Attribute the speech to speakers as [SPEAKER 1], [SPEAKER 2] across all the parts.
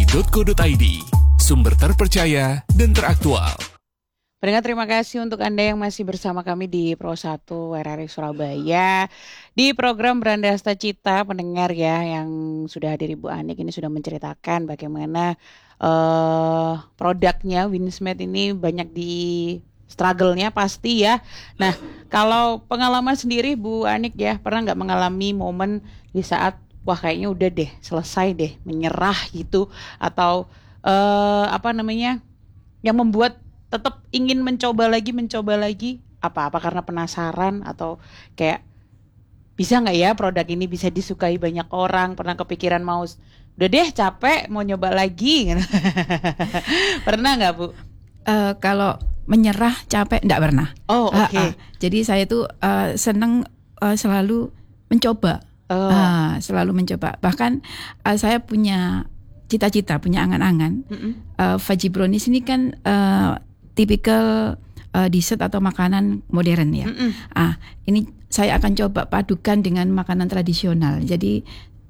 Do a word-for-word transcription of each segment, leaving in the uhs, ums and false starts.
[SPEAKER 1] titik co titik id, sumber terpercaya dan teraktual.
[SPEAKER 2] Pendengar, terima kasih untuk Anda yang masih bersama kami di Pro satu R R I Surabaya di program Berandasta Cita. Pendengar ya, yang sudah hadir Ibu Anik ini sudah menceritakan bagaimana uh, produknya Winsmith ini banyak di struggle-nya pasti ya. Nah, kalau pengalaman sendiri Bu Anik ya, pernah nggak mengalami momen di saat wah kayaknya udah deh selesai deh, menyerah gitu, atau uh, apa namanya yang membuat tetap ingin mencoba lagi, mencoba lagi, apa-apa karena penasaran atau kayak bisa nggak ya produk ini bisa disukai banyak orang, pernah kepikiran mau udah deh capek mau nyoba lagi, pernah nggak Bu?
[SPEAKER 3] Uh, kalau menyerah capek enggak pernah.
[SPEAKER 2] Oh oke. Okay.
[SPEAKER 3] Uh, uh, jadi saya tuh uh, seneng uh, selalu mencoba,
[SPEAKER 2] oh.
[SPEAKER 3] uh, selalu mencoba. Bahkan uh, saya punya cita-cita, punya angan-angan. Mm-hmm. Uh, Fudgy Brownies ini kan uh, tipikal uh, dessert atau makanan modern ya. Mm-mm. Ah, ini saya akan coba padukan dengan makanan tradisional. Jadi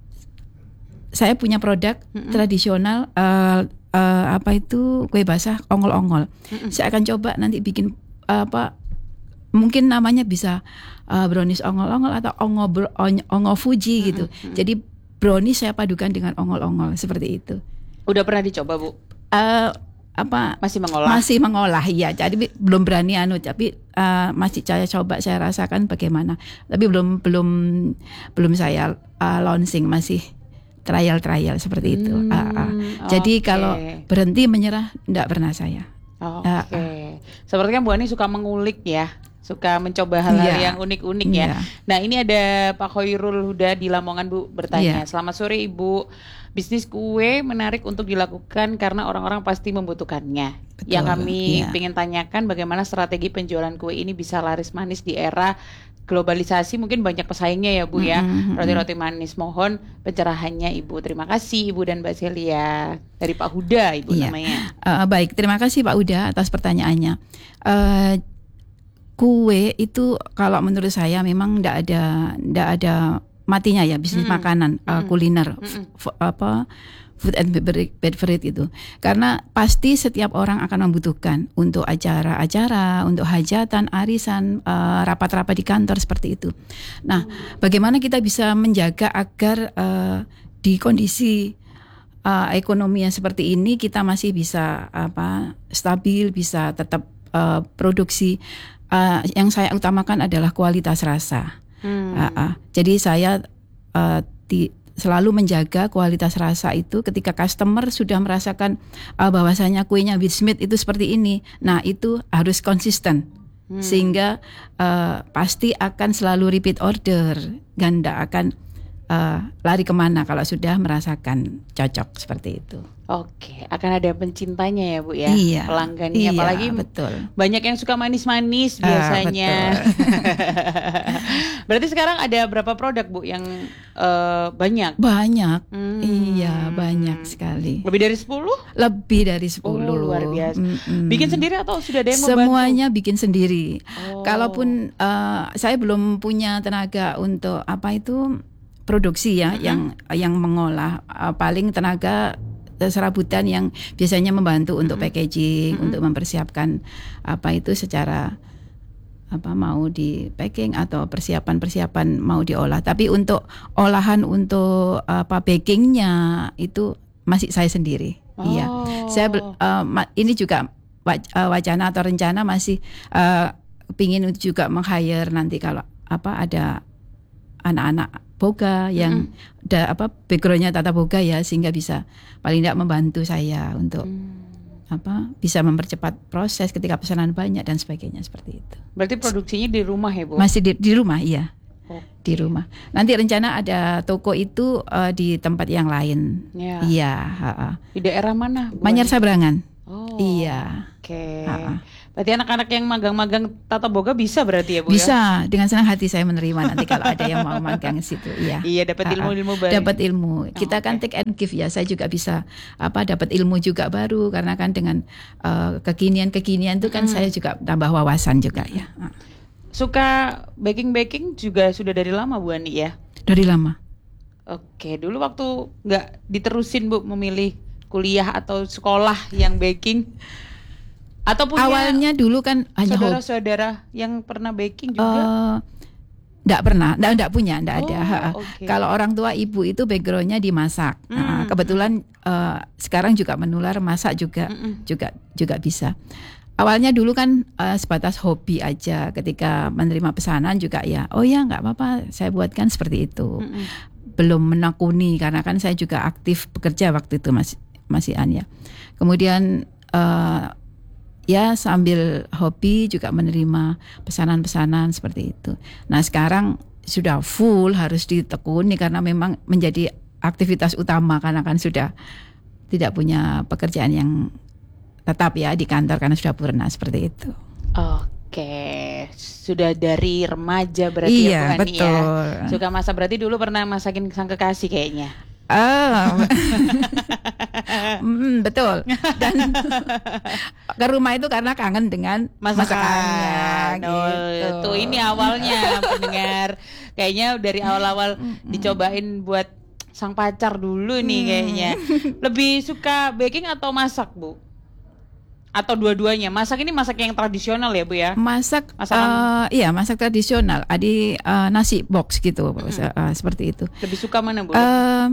[SPEAKER 3] saya punya produk Mm-mm. tradisional uh, uh, apa itu kue basah ongol-ongol. Mm-mm. Saya akan coba nanti bikin uh, apa mungkin namanya bisa uh, brownies ongol-ongol atau ongo bro, ongo Fuji Mm-mm. gitu. Mm-mm. Jadi brownies saya padukan dengan ongol-ongol seperti itu.
[SPEAKER 2] Udah pernah dicoba Bu?
[SPEAKER 3] Uh, apa
[SPEAKER 2] masih mengolah
[SPEAKER 3] masih mengolah ya, jadi belum berani anu, tapi uh, masih saya coba, saya rasakan bagaimana, tapi belum belum belum saya uh, launching, masih trial trial seperti itu. hmm, uh, uh. Jadi okay. Kalau berhenti menyerah enggak pernah saya.
[SPEAKER 2] Oke. Okay. Uh, uh. Sepertinya Bu Ani suka mengulik ya, suka mencoba hal-hal yeah. yang unik-unik ya. Yeah. Nah ini ada Pak Khairul Huda di Lamongan Bu bertanya. Yeah. Selamat sore Ibu. Bisnis kue menarik untuk dilakukan karena orang-orang pasti membutuhkannya. Betul, yang kami yeah. ingin tanyakan bagaimana strategi penjualan kue ini bisa laris manis di era globalisasi, mungkin banyak pesaingnya ya Bu ya. Mm-hmm. Roti-roti manis, mohon pencerahannya Ibu. Terima kasih Ibu dan Mbak Celia. Dari Pak Huda Ibu yeah. namanya.
[SPEAKER 3] Uh, baik, terima kasih Pak Huda atas pertanyaannya. Uh, Kue itu kalau menurut saya memang tidak ada tidak ada matinya ya, bisnis mm. makanan mm. Uh, kuliner mm. F- apa food and beverage itu, karena pasti setiap orang akan membutuhkan untuk acara-acara, untuk hajatan, arisan, uh, rapat-rapat di kantor seperti itu. Nah, mm. bagaimana kita bisa menjaga agar uh, di kondisi uh, ekonomi yang seperti ini kita masih bisa apa stabil, bisa tetap uh, produksi. Uh, yang saya utamakan adalah kualitas rasa. Hmm. Uh, uh. Jadi saya uh, di, selalu menjaga kualitas rasa itu ketika customer sudah merasakan uh, bahwasanya kuenya Winsmith itu seperti ini. Nah itu harus konsisten hmm. sehingga uh, pasti akan selalu repeat order dan tidak akan uh, lari kemana kalau sudah merasakan cocok seperti itu.
[SPEAKER 2] Oke, akan ada pencintanya ya Bu ya,
[SPEAKER 3] iya,
[SPEAKER 2] pelanggannya,
[SPEAKER 3] iya,
[SPEAKER 2] apalagi
[SPEAKER 3] betul.
[SPEAKER 2] Banyak yang suka manis-manis biasanya.
[SPEAKER 3] Uh,
[SPEAKER 2] Berarti sekarang ada berapa produk Bu yang uh, banyak?
[SPEAKER 3] Banyak,
[SPEAKER 2] hmm.
[SPEAKER 3] iya banyak sekali.
[SPEAKER 2] Lebih dari sepuluh?
[SPEAKER 3] Lebih dari sepuluh.
[SPEAKER 2] Oh, luar biasa.
[SPEAKER 3] Mm-mm.
[SPEAKER 2] Bikin sendiri atau sudah ada yang membantu?
[SPEAKER 3] Semuanya bikin sendiri.
[SPEAKER 2] Oh.
[SPEAKER 3] Kalaupun uh, saya belum punya tenaga untuk apa itu produksi ya, mm-hmm. yang yang mengolah, uh, paling tenaga serabutan yang biasanya membantu untuk packaging, mm-hmm. untuk mempersiapkan apa itu secara apa mau di packing atau persiapan-persiapan mau diolah. Tapi untuk olahan untuk apa bakingnya itu masih saya sendiri.
[SPEAKER 2] Oh.
[SPEAKER 3] Iya, saya uh, ini juga wacana atau rencana masih uh, pingin juga meng-hire nanti kalau apa ada anak-anak boga yang mm. da, apa backgroundnya tata boga ya, sehingga bisa paling tidak membantu saya untuk mm. apa bisa mempercepat proses ketika pesanan banyak dan sebagainya seperti itu.
[SPEAKER 2] Berarti produksinya di rumah ya Bu?
[SPEAKER 3] Masih di, di rumah iya.
[SPEAKER 2] Okay.
[SPEAKER 3] Di rumah. Nanti rencana ada toko itu uh, di tempat yang lain.
[SPEAKER 2] Ya.
[SPEAKER 3] Iya. Ha-ha.
[SPEAKER 2] Di daerah mana?
[SPEAKER 3] Manyar Sabrangan.
[SPEAKER 2] Oh.
[SPEAKER 3] Iya.
[SPEAKER 2] Oke.
[SPEAKER 3] Okay.
[SPEAKER 2] Berarti anak-anak yang magang-magang tata boga bisa berarti ya Bu?
[SPEAKER 3] Bisa, ya? Dengan senang hati saya menerima nanti kalau ada yang mau magang di situ. Iya.
[SPEAKER 2] Iya, dapat ilmu-ilmu baru.
[SPEAKER 3] Dapat ilmu. Kita oh, kan okay. take and give ya. Saya juga bisa apa dapat ilmu juga baru karena kan dengan uh, kekinian-kekinian itu kan hmm. saya juga tambah wawasan juga ya.
[SPEAKER 2] Suka baking-baking juga sudah dari lama Bu Ani ya?
[SPEAKER 3] Dari lama.
[SPEAKER 2] Oke, dulu waktu nggak diterusin Bu memilih kuliah atau sekolah yang baking? Atau punya
[SPEAKER 3] Awalnya dulu kan hanya hobi.
[SPEAKER 2] saudara-saudara yang pernah baking juga?
[SPEAKER 3] Eh, Nggak pernah, nggak, nggak punya, nggak
[SPEAKER 2] Oh,
[SPEAKER 3] ada. Ha-ha.
[SPEAKER 2] oke.
[SPEAKER 3] Kalau orang tua ibu itu backgroundnya dimasak. Nah,
[SPEAKER 2] Mm,
[SPEAKER 3] kebetulan eh, sekarang juga menular masak juga,
[SPEAKER 2] Mm-mm.
[SPEAKER 3] juga juga bisa. Awalnya dulu kan eh, sebatas hobi aja. Ketika menerima pesanan juga ya, oh ya nggak apa-apa, saya buatkan seperti itu.
[SPEAKER 2] Mm-mm.
[SPEAKER 3] Belum menekuni karena kan saya juga aktif bekerja waktu itu masih masih an ya. Kemudian eh, ya sambil hobi juga menerima pesanan-pesanan seperti itu. Nah sekarang sudah full harus ditekuni karena memang menjadi aktivitas utama karena kan sudah tidak punya pekerjaan yang tetap ya di kantor karena sudah purna seperti itu.
[SPEAKER 2] Oke, sudah dari remaja berarti
[SPEAKER 3] Iya,
[SPEAKER 2] ya Bu Ani ya.
[SPEAKER 3] betul.
[SPEAKER 2] Suka masak, berarti dulu pernah masakin sang kekasih kayaknya.
[SPEAKER 3] Oh, mm, betul. Dan ke rumah itu karena kangen dengan masakannya.
[SPEAKER 2] Oh,
[SPEAKER 3] gitu.
[SPEAKER 2] tuh ini awalnya pendengar. Kayaknya dari awal-awal dicobain buat sang pacar dulu nih kayaknya. Lebih suka baking atau masak, Bu? Atau dua-duanya? Masak ini masak yang tradisional ya, Bu ya?
[SPEAKER 3] Masak,
[SPEAKER 2] Masakan-
[SPEAKER 3] eh, iya masak tradisional. Adi eh, nasi box gitu, eh, seperti itu.
[SPEAKER 2] Lebih suka mana, Bu?
[SPEAKER 3] Eh,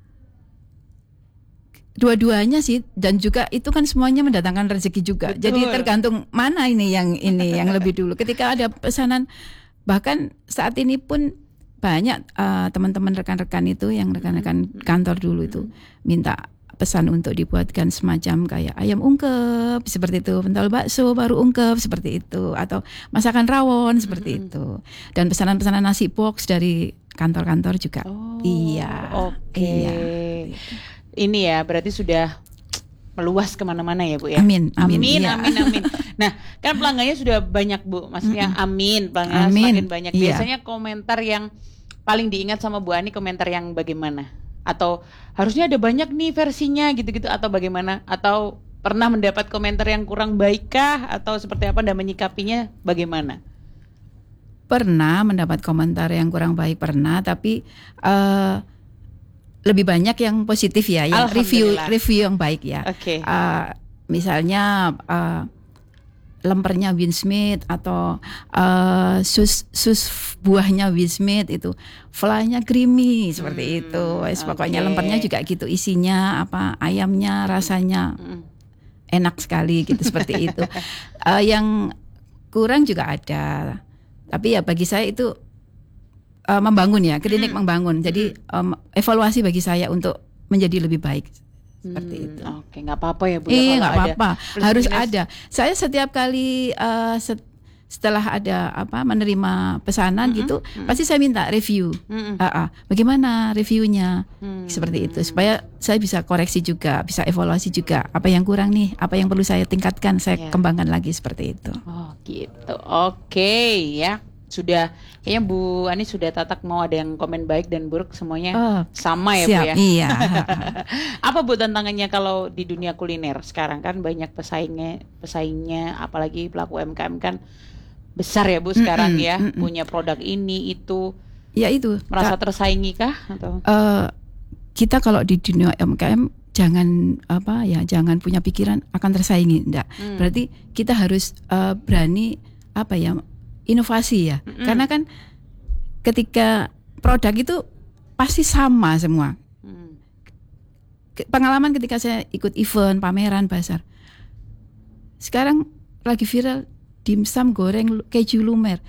[SPEAKER 3] dua-duanya sih, dan juga itu kan semuanya mendatangkan rezeki juga.
[SPEAKER 2] Betul.
[SPEAKER 3] Jadi tergantung mana ini yang ini yang lebih dulu. Ketika ada pesanan, bahkan saat ini pun banyak eh, teman-teman rekan-rekan itu yang rekan-rekan kantor dulu itu minta pesan untuk dibuatkan semacam kayak ayam ungkep seperti itu, pentol bakso baru ungkep seperti itu, atau masakan rawon seperti itu. Dan pesanan-pesanan nasi box dari kantor-kantor juga.
[SPEAKER 2] Oh,
[SPEAKER 3] Iya.
[SPEAKER 2] Oke.
[SPEAKER 3] Iya.
[SPEAKER 2] Ini ya berarti sudah meluas kemana-mana ya, Bu ya.
[SPEAKER 3] Amin, amin,
[SPEAKER 2] amin,
[SPEAKER 3] iya.
[SPEAKER 2] amin, amin. Nah, kan pelanggannya sudah banyak, Bu. Maksudnya amin, pelanggannya
[SPEAKER 3] Amin,
[SPEAKER 2] semakin banyak.
[SPEAKER 3] iya.
[SPEAKER 2] Biasanya komentar yang paling diingat sama Bu Ani komentar yang bagaimana? Atau harusnya ada banyak nih versinya gitu-gitu atau bagaimana? Atau pernah mendapat komentar yang kurang baik kah? Atau seperti apa dan menyikapinya bagaimana?
[SPEAKER 3] Pernah mendapat komentar yang kurang baik, pernah, tapi eh, lebih banyak yang positif ya, yang review
[SPEAKER 2] Alhamdulillah.
[SPEAKER 3] review yang baik ya.
[SPEAKER 2] Oke.
[SPEAKER 3] Eh, misalnya eh, lempernya Win Smith atau eh, sus sus buahnya Win Smith itu fly-nya creamy seperti
[SPEAKER 2] Hmm,
[SPEAKER 3] itu. Wes, pokoknya
[SPEAKER 2] oke.
[SPEAKER 3] lempernya juga gitu, isinya apa, ayamnya rasanya
[SPEAKER 2] Mm.
[SPEAKER 3] enak sekali gitu seperti itu. Eh, yang kurang juga ada, tapi ya bagi saya itu eh, membangun ya, klinik
[SPEAKER 2] Mm.
[SPEAKER 3] membangun. Jadi em, evaluasi bagi saya untuk menjadi lebih baik seperti
[SPEAKER 2] Hmm,
[SPEAKER 3] itu.
[SPEAKER 2] Oke, nggak apa-apa ya, Bu. ya,
[SPEAKER 3] Iya
[SPEAKER 2] kalau
[SPEAKER 3] nggak
[SPEAKER 2] ada
[SPEAKER 3] apa-apa,
[SPEAKER 2] plus
[SPEAKER 3] harus
[SPEAKER 2] minus.
[SPEAKER 3] ada. Saya setiap kali eh, set- setelah ada apa menerima pesanan gitu, pasti saya minta review.
[SPEAKER 2] Mm-mm.
[SPEAKER 3] Ah, ah, bagaimana reviewnya?
[SPEAKER 2] Hmm.
[SPEAKER 3] Seperti itu supaya saya bisa koreksi juga, bisa evaluasi juga apa yang kurang nih, apa yang perlu saya tingkatkan, saya
[SPEAKER 2] Ya.
[SPEAKER 3] kembangkan lagi seperti itu.
[SPEAKER 2] Oh gitu, oke ya. Sudah, kayaknya Bu Ani sudah tatak mau ada yang komen baik dan buruk semuanya
[SPEAKER 3] Oh,
[SPEAKER 2] sama ya,
[SPEAKER 3] siap,
[SPEAKER 2] Bu ya.
[SPEAKER 3] iya.
[SPEAKER 2] Apa Bu tantangannya kalau di dunia kuliner sekarang kan banyak pesaingnya, pesaingnya apalagi pelaku U M K M kan besar ya Bu sekarang
[SPEAKER 3] Mm-mm,
[SPEAKER 2] ya,
[SPEAKER 3] mm-mm.
[SPEAKER 2] punya produk ini itu,
[SPEAKER 3] Ya itu.
[SPEAKER 2] merasa
[SPEAKER 3] Kak,
[SPEAKER 2] tersaingi kah atau?
[SPEAKER 3] eh, kita kalau di dunia U M K M jangan apa ya, jangan punya pikiran akan tersaingi, enggak.
[SPEAKER 2] Hmm.
[SPEAKER 3] Berarti kita harus eh, berani apa ya, inovasi ya.
[SPEAKER 2] Mm-mm.
[SPEAKER 3] Karena kan ketika produk itu pasti sama semua.
[SPEAKER 2] Hmm.
[SPEAKER 3] Ke- Pengalaman ketika saya ikut event, pameran, bazar. Sekarang lagi viral dimsum goreng lu- keju lumer.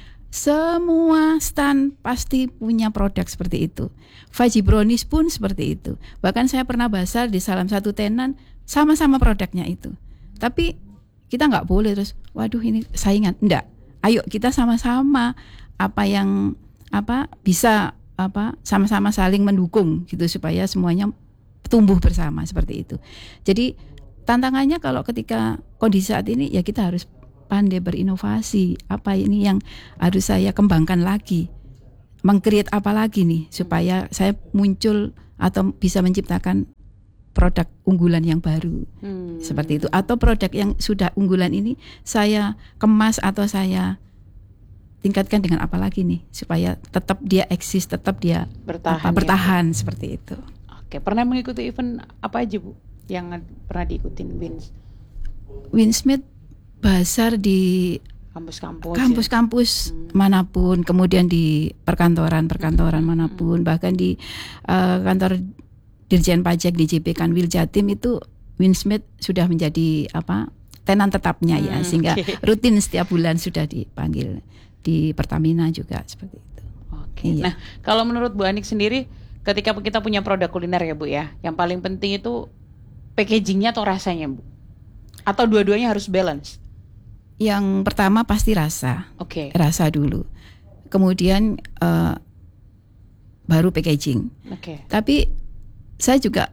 [SPEAKER 3] Semua stand pasti punya produk seperti itu. Fudgy brownies pun seperti itu. Bahkan saya pernah bazar di salah satu tenan sama-sama produknya itu. Tapi kita nggak boleh terus, waduh ini saingan. Enggak. Ayo kita sama-sama apa yang apa bisa apa sama-sama saling mendukung gitu supaya semuanya tumbuh bersama seperti itu. Jadi tantangannya kalau ketika kondisi saat ini ya kita harus pandai berinovasi. Apa ini yang harus saya kembangkan lagi? Meng-create apa lagi nih supaya saya muncul atau bisa menciptakan produk unggulan yang baru.
[SPEAKER 2] Hmm.
[SPEAKER 3] Seperti itu, atau produk yang sudah unggulan ini saya kemas atau saya tingkatkan dengan apa lagi nih supaya tetap dia eksis, tetap dia
[SPEAKER 2] Bertahan
[SPEAKER 3] apa,
[SPEAKER 2] ya, Bu.
[SPEAKER 3] bertahan seperti itu.
[SPEAKER 2] Oke, pernah mengikuti event apa aja Bu? yang pernah diikutin Wins?
[SPEAKER 3] Winsmith Bazar di
[SPEAKER 2] Kampus-kampus.
[SPEAKER 3] kampus-kampus
[SPEAKER 2] ya? hmm.
[SPEAKER 3] manapun, kemudian di perkantoran-perkantoran hmm. manapun, bahkan di uh, kantor Dirjen Pajak di J P Kanwil Jatim itu Winsmith sudah menjadi apa tenan tetapnya ya,
[SPEAKER 2] hmm,
[SPEAKER 3] sehingga
[SPEAKER 2] okay.
[SPEAKER 3] rutin setiap bulan sudah dipanggil. Di Pertamina juga seperti itu.
[SPEAKER 2] Oke.
[SPEAKER 3] Iya.
[SPEAKER 2] Nah, kalau menurut Bu Anik sendiri, ketika kita punya produk kuliner ya Bu ya, yang paling penting itu packagingnya atau rasanya Bu? Atau dua-duanya harus balance?
[SPEAKER 3] Yang pertama pasti rasa,
[SPEAKER 2] Oke.
[SPEAKER 3] rasa dulu, kemudian uh, baru packaging.
[SPEAKER 2] Oke.
[SPEAKER 3] Tapi saya juga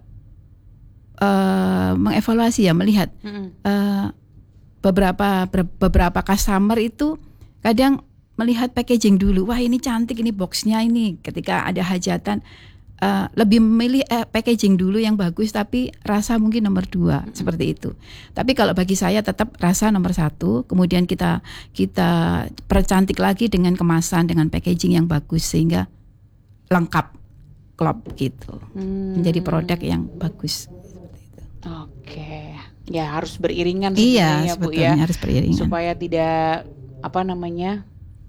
[SPEAKER 3] uh, mengevaluasi ya, melihat
[SPEAKER 2] Mm-mm.
[SPEAKER 3] uh, beberapa ber- beberapa customer itu kadang melihat packaging dulu, wah ini cantik, ini boxnya ini. Ketika ada hajatan, uh, lebih memilih eh, packaging dulu yang bagus, tapi rasa mungkin nomor dua, mm-hmm. seperti itu. Tapi kalau bagi saya tetap rasa nomor satu, kemudian kita kita percantik lagi dengan kemasan, dengan packaging yang bagus sehingga lengkap, klop gitu, hmm. menjadi produk yang bagus.
[SPEAKER 2] Oke, ya harus beriringan
[SPEAKER 3] iya,
[SPEAKER 2] sebenarnya Bu ya,
[SPEAKER 3] harus beriringan
[SPEAKER 2] supaya tidak apa namanya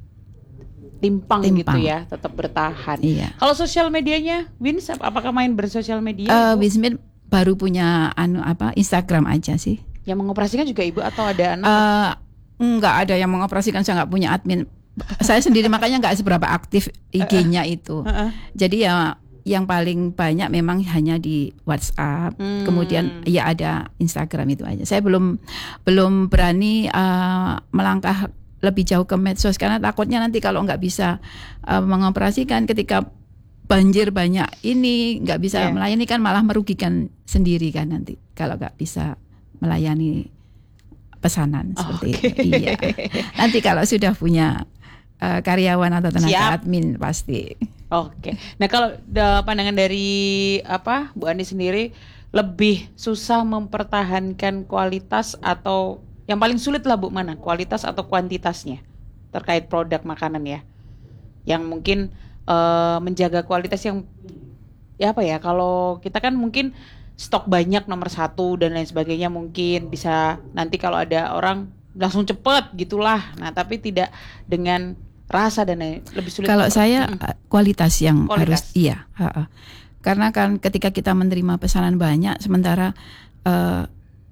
[SPEAKER 2] timpang, timpang gitu ya, tetap bertahan.
[SPEAKER 3] Iya.
[SPEAKER 2] Kalau sosial medianya, Wins apakah main bersosial media?
[SPEAKER 3] Uh, Winsmith baru punya anu apa Instagram aja sih.
[SPEAKER 2] Yang mengoperasikan juga Ibu atau ada anak?
[SPEAKER 3] Uh, enggak ada yang mengoperasikan, saya nggak punya admin. Saya sendiri makanya nggak seberapa aktif I G-nya itu. Uh-uh. Jadi ya yang paling banyak memang hanya di WhatsApp. Hmm. Kemudian ya ada Instagram itu aja. Saya belum belum berani uh, melangkah lebih jauh ke medsos karena takutnya nanti kalau nggak bisa uh, mengoperasikan ketika banjir banyak ini nggak bisa yeah. melayani kan malah merugikan sendiri kan nanti kalau nggak bisa melayani pesanan seperti okay. itu. Iya. Nanti kalau sudah punya uh, karyawan atau tenaga Siap. admin pasti.
[SPEAKER 2] Oke. Okay. Nah kalau da, pandangan dari apa Bu Ani sendiri, lebih susah mempertahankan kualitas atau yang paling sulit lah Bu, mana? Kualitas atau kuantitasnya terkait produk makanan ya? Yang mungkin uh, menjaga kualitas yang ya apa ya? Kalau kita kan mungkin stok banyak nomor satu dan lain sebagainya, mungkin bisa nanti kalau ada orang langsung cepet gitulah. Nah tapi tidak dengan rasa dan lain, lebih sulit.
[SPEAKER 3] Kalau saya hmm. kualitas yang
[SPEAKER 2] kualitas.
[SPEAKER 3] harus iya. Ha-ha. Karena kan ketika kita menerima pesanan banyak, sementara uh,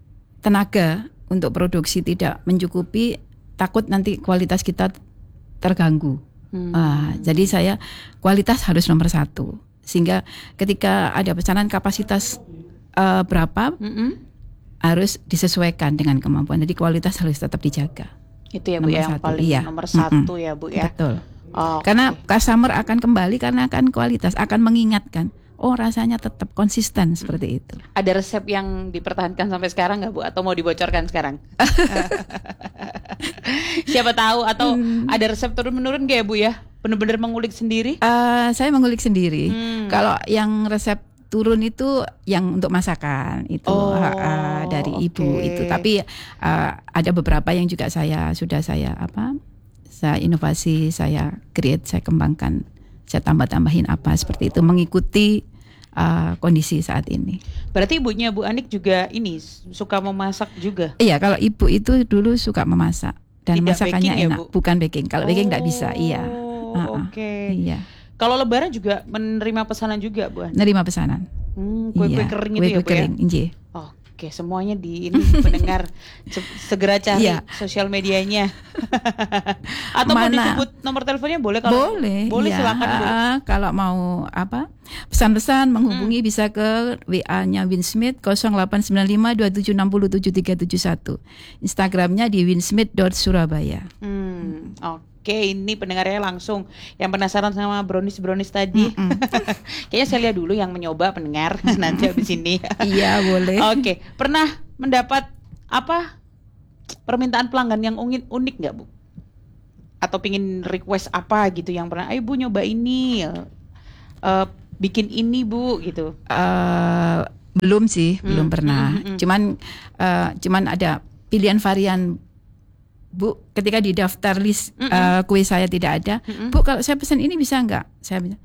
[SPEAKER 3] tenaga untuk produksi tidak mencukupi, takut nanti kualitas kita terganggu. Hmm. Uh, jadi saya kualitas harus nomor satu. Sehingga ketika ada pesanan kapasitas uh, berapa, hmm. harus disesuaikan dengan kemampuan. Jadi kualitas harus tetap dijaga.
[SPEAKER 2] Itu ya Bu ya, yang paling iya. nomor satu mm-hmm. ya Bu ya.
[SPEAKER 3] Betul.
[SPEAKER 2] Oh,
[SPEAKER 3] karena
[SPEAKER 2] okay.
[SPEAKER 3] customer akan kembali karena akan kualitas, akan mengingatkan. Oh rasanya tetap konsisten seperti itu.
[SPEAKER 2] Ada resep yang dipertahankan sampai sekarang nggak Bu? Atau mau dibocorkan sekarang? Siapa tahu, atau hmm. ada resep turun menurun nggak ya Bu ya? Benar-benar mengulik sendiri?
[SPEAKER 3] Uh, saya mengulik sendiri.
[SPEAKER 2] Hmm.
[SPEAKER 3] Kalau yang resep turun itu yang untuk masakan itu
[SPEAKER 2] oh,
[SPEAKER 3] uh, dari
[SPEAKER 2] okay.
[SPEAKER 3] ibu itu. Tapi uh, ada beberapa yang juga saya sudah saya apa? Saya inovasi, saya create, saya kembangkan. Saya tambah-tambahin apa seperti itu mengikuti uh, kondisi saat ini.
[SPEAKER 2] Berarti ibunya Bu Anik juga ini suka memasak juga?
[SPEAKER 3] Iya, kalau ibu itu dulu suka memasak dan
[SPEAKER 2] Tidak
[SPEAKER 3] masakannya
[SPEAKER 2] baking,
[SPEAKER 3] enak,
[SPEAKER 2] ya, Bu?
[SPEAKER 3] Bukan baking. Kalau
[SPEAKER 2] oh,
[SPEAKER 3] baking nggak bisa, iya.
[SPEAKER 2] Uh-uh. Oke. Okay.
[SPEAKER 3] Iya.
[SPEAKER 2] Kalau Lebaran juga menerima pesanan juga Bu Anik?
[SPEAKER 3] Menerima pesanan.
[SPEAKER 2] Hmm, kue-kue
[SPEAKER 3] iya.
[SPEAKER 2] kering
[SPEAKER 3] kue-kue
[SPEAKER 2] itu ya Bu
[SPEAKER 3] kering,
[SPEAKER 2] ya?
[SPEAKER 3] Iya.
[SPEAKER 2] Oh. Oke, semuanya di ini mendengar segera cari iya. sosial medianya. Atau Mana? Mau disebut nomor teleponnya boleh kalau
[SPEAKER 3] boleh,
[SPEAKER 2] boleh
[SPEAKER 3] iya.
[SPEAKER 2] silakan Bu.
[SPEAKER 3] Uh, kalau mau apa pesan-pesan menghubungi hmm. bisa ke W A-nya Winsmith nol delapan sembilan lima dua tujuh enam tujuh tiga tujuh satu. Instagramnya di winsmith dot surabaya.
[SPEAKER 2] Hmm, oke. Oke, ini pendengarnya langsung yang penasaran sama brownies-brownies tadi. Kayaknya saya lihat dulu yang mencoba pendengar nanti habis ini.
[SPEAKER 3] Iya, boleh.
[SPEAKER 2] Oke, pernah mendapat apa permintaan pelanggan yang unik unik nggak Bu? Atau pingin request apa gitu yang pernah, ayo Bu nyoba ini, uh, bikin ini Bu gitu? Uh,
[SPEAKER 3] belum sih, hmm. belum pernah.
[SPEAKER 2] Hmm, hmm, hmm.
[SPEAKER 3] Cuman, uh, cuman ada pilihan varian. Bu, ketika di daftar list uh, kue saya tidak ada, mm-mm. Bu kalau saya pesan ini bisa nggak? Saya bilang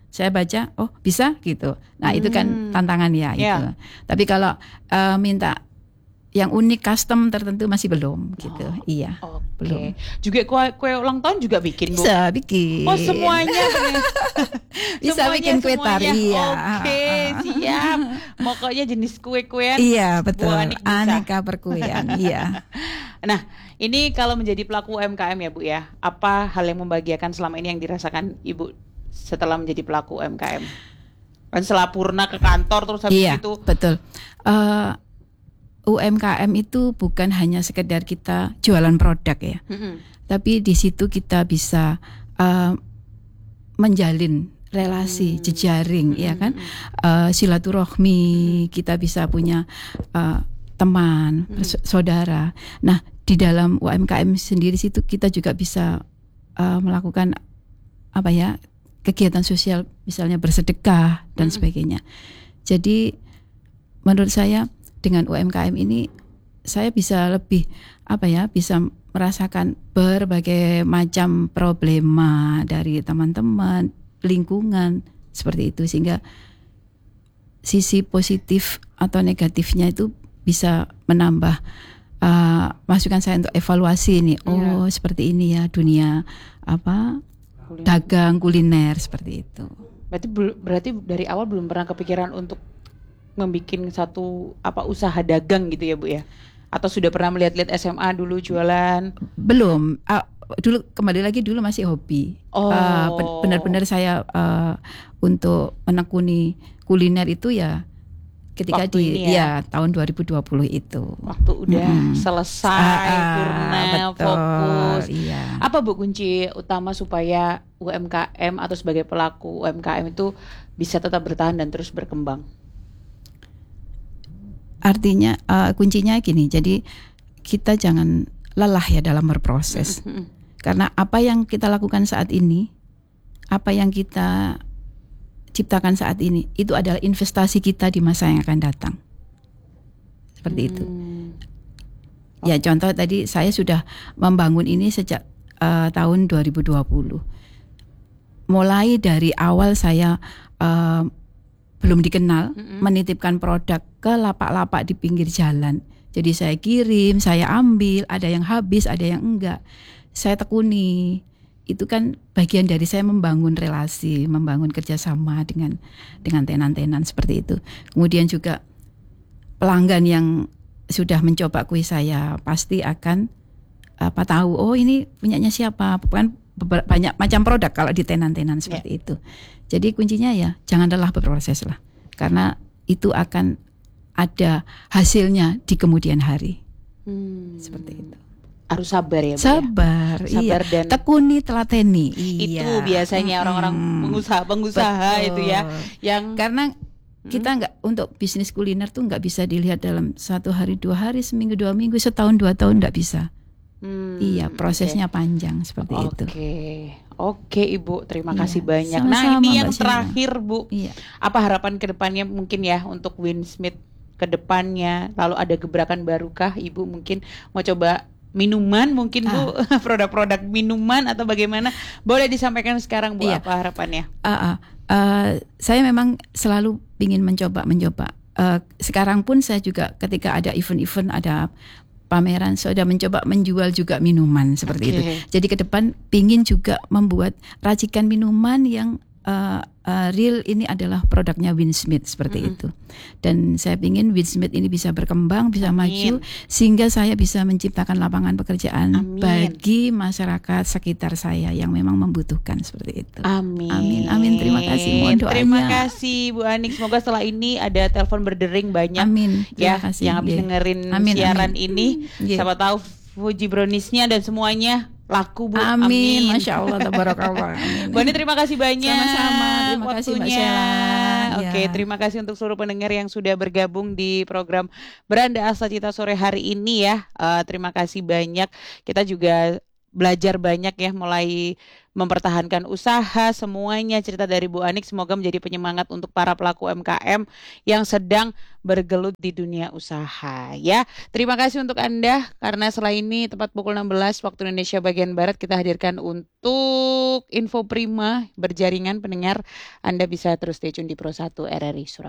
[SPEAKER 3] saya baca, oh bisa gitu. Nah itu kan
[SPEAKER 2] Hmm.
[SPEAKER 3] tantangan ya itu.
[SPEAKER 2] Ya.
[SPEAKER 3] Tapi kalau eh, minta yang unik custom tertentu masih belum gitu.
[SPEAKER 2] Oh,
[SPEAKER 3] Iya,
[SPEAKER 2] Oke.
[SPEAKER 3] belum.
[SPEAKER 2] Juga kue kue ulang tahun juga bikin, Bu?
[SPEAKER 3] Bisa bikin.
[SPEAKER 2] Oh, semuanya.
[SPEAKER 3] Bisa
[SPEAKER 2] Semuanya,
[SPEAKER 3] bikin kue
[SPEAKER 2] semuanya.
[SPEAKER 3] tari ya.
[SPEAKER 2] Oke, siap. Pokoknya jenis kue-kuean.
[SPEAKER 3] Iya betul.
[SPEAKER 2] Bu Anik bisa.
[SPEAKER 3] Aneka perkuean. Iya.
[SPEAKER 2] Nah, ini kalau menjadi pelaku U M K M ya, Bu ya. Apa hal yang membahagiakan selama ini yang dirasakan Ibu setelah menjadi pelaku U M K M? Kan setelah purna ke kantor terus habis
[SPEAKER 3] Iya
[SPEAKER 2] itu.
[SPEAKER 3] betul. Eh, U M K M itu bukan hanya sekedar kita jualan produk ya,
[SPEAKER 2] Mm-mm.
[SPEAKER 3] tapi di situ kita bisa eh, menjalin relasi,
[SPEAKER 2] Hmm.
[SPEAKER 3] jejaring, ya kan,
[SPEAKER 2] Mm-mm.
[SPEAKER 3] Eh, silaturahmi, kita bisa punya eh, teman,
[SPEAKER 2] Mm-mm.
[SPEAKER 3] s- saudara. Nah di dalam U M K M sendiri situ kita juga bisa eh, melakukan apa ya kegiatan sosial, misalnya bersedekah dan
[SPEAKER 2] Mm-mm.
[SPEAKER 3] sebagainya. Jadi menurut saya dengan U M K M ini saya bisa lebih apa ya bisa merasakan berbagai macam problema dari teman-teman, lingkungan seperti itu, sehingga sisi positif atau negatifnya itu bisa menambah uh, masukan saya untuk evaluasi ini. Oh, seperti ini ya dunia apa
[SPEAKER 2] Kuliner.
[SPEAKER 3] dagang kuliner seperti itu.
[SPEAKER 2] Berarti bel- berarti dari awal belum pernah kepikiran untuk membikin satu apa usaha dagang gitu ya, Bu ya? Atau sudah pernah melihat-lihat S M A dulu jualan?
[SPEAKER 3] Belum. Ah, dulu kembali lagi dulu masih hobi.
[SPEAKER 2] Oh.
[SPEAKER 3] Ah, ben- benar-benar saya ah, untuk menekuni kuliner itu ya ketika
[SPEAKER 2] Waktu
[SPEAKER 3] di
[SPEAKER 2] ini ya?
[SPEAKER 3] ya tahun dua ribu dua puluh itu.
[SPEAKER 2] Waktu udah
[SPEAKER 3] Mm-mm.
[SPEAKER 2] selesai
[SPEAKER 3] Ah, ah,
[SPEAKER 2] purna
[SPEAKER 3] betul,
[SPEAKER 2] fokus.
[SPEAKER 3] Iya.
[SPEAKER 2] Apa, Bu, kunci utama supaya U M K M atau sebagai pelaku U M K M itu bisa tetap bertahan dan terus berkembang?
[SPEAKER 3] Artinya ah, kuncinya gini. Jadi kita jangan lelah ya dalam berproses.
[SPEAKER 2] Mm-mm.
[SPEAKER 3] Karena apa yang kita lakukan saat ini, apa yang kita ciptakan saat ini, itu adalah investasi kita di masa yang akan datang. Seperti itu.
[SPEAKER 2] Hmm.
[SPEAKER 3] Ya contoh tadi saya sudah membangun ini sejak uh, tahun dua ribu dua puluh. Mulai dari awal saya uh, belum dikenal,
[SPEAKER 2] Mm-mm.
[SPEAKER 3] menitipkan produk ke lapak-lapak di pinggir jalan. Jadi saya kirim, saya ambil, ada yang habis, ada yang enggak. Saya tekuni. Itu kan bagian dari saya membangun relasi, membangun kerjasama dengan dengan tenan-tenan seperti itu. Kemudian juga pelanggan yang sudah mencoba kue saya pasti akan apa tahu, oh ini punyanya siapa, bukan banyak macam produk kalau di tenan-tenan seperti itu. Jadi kuncinya ya jangan lelah berproses lah, karena itu akan ada hasilnya di kemudian hari.
[SPEAKER 2] Hmm.
[SPEAKER 3] Seperti itu.
[SPEAKER 2] Harus sabar ya, Bu ya?
[SPEAKER 3] Sabar,
[SPEAKER 2] Sabar
[SPEAKER 3] iya.
[SPEAKER 2] dan
[SPEAKER 3] Tekuni, telateni.
[SPEAKER 2] itu
[SPEAKER 3] Iya.
[SPEAKER 2] biasanya orang-orang
[SPEAKER 3] Mm-mm.
[SPEAKER 2] pengusaha-pengusaha itu ya
[SPEAKER 3] Betul.
[SPEAKER 2] yang
[SPEAKER 3] Karena kita nggak untuk bisnis kuliner tuh nggak bisa dilihat dalam satu hari, dua hari, seminggu, dua minggu, setahun, dua tahun nggak bisa.
[SPEAKER 2] Hmm,
[SPEAKER 3] Iya, prosesnya
[SPEAKER 2] oke.
[SPEAKER 3] panjang seperti itu.
[SPEAKER 2] Oke, oke Ibu, terima
[SPEAKER 3] Iya,
[SPEAKER 2] kasih banyak. Nah
[SPEAKER 3] sama-sama,
[SPEAKER 2] ini
[SPEAKER 3] Mbak
[SPEAKER 2] yang
[SPEAKER 3] Sheila.
[SPEAKER 2] terakhir, Bu,
[SPEAKER 3] Iya.
[SPEAKER 2] apa harapan kedepannya mungkin ya untuk Winsmith kedepannya? Lalu ada gebrakan barukah, Ibu mungkin mau coba minuman mungkin, Bu, produk-produk minuman atau bagaimana? Boleh disampaikan sekarang, Bu,
[SPEAKER 3] Iya.
[SPEAKER 2] apa harapannya?
[SPEAKER 3] Ah, ah. Eh, saya memang selalu ingin mencoba mencoba. Eh, sekarang pun saya juga ketika ada event-event, ada pameran, saya sudah mencoba menjual juga minuman seperti
[SPEAKER 2] Oke.
[SPEAKER 3] itu. Jadi ke depan pingin juga membuat racikan minuman yang eh, eh, real, ini adalah produknya Winsmith seperti
[SPEAKER 2] Mm-mm.
[SPEAKER 3] itu. Dan saya pingin Winsmith ini bisa berkembang, bisa
[SPEAKER 2] Amin.
[SPEAKER 3] maju, sehingga saya bisa menciptakan lapangan pekerjaan
[SPEAKER 2] Amin.
[SPEAKER 3] bagi masyarakat sekitar saya yang memang membutuhkan seperti itu.
[SPEAKER 2] Amin.
[SPEAKER 3] Amin, amin. Terima kasih. Mohon doanya.
[SPEAKER 2] Terima kasih Bu Anik. Semoga setelah ini ada telepon berdering banyak
[SPEAKER 3] Amin.
[SPEAKER 2] ya
[SPEAKER 3] Terima kasih.
[SPEAKER 2] yang habis
[SPEAKER 3] Iya.
[SPEAKER 2] dengerin
[SPEAKER 3] Amin,
[SPEAKER 2] siaran
[SPEAKER 3] amin.
[SPEAKER 2] ini.
[SPEAKER 3] Iya.
[SPEAKER 2] Siapa tahu Fuji browniesnya dan semuanya laku, Bu.
[SPEAKER 3] Amin. Masya Allah, tabarakallah. Amin.
[SPEAKER 2] Bu Anik, terima kasih banyak.
[SPEAKER 3] Sama-sama. Terima kasih, Mbak
[SPEAKER 2] waktunya.
[SPEAKER 3] Sheila.
[SPEAKER 2] Oke,
[SPEAKER 3] Ya.
[SPEAKER 2] terima kasih untuk seluruh pendengar yang sudah bergabung di program Beranda Asta Cita sore hari ini ya. Eh, terima kasih banyak. Kita juga belajar banyak ya, mulai mempertahankan usaha, semuanya cerita dari Bu Anik semoga menjadi penyemangat untuk para pelaku U M K M yang sedang bergelut di dunia usaha ya. Terima kasih untuk Anda karena setelah ini tepat pukul enam belas waktu Indonesia bagian Barat kita hadirkan untuk Info Prima berjaringan pendengar. Anda bisa terus stay tune di Pro satu R R I Surabaya.